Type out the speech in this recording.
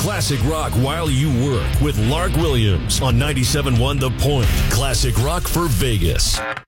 classic rock while you work with Lark Williams on 97.1 The Point. Classic rock for Vegas.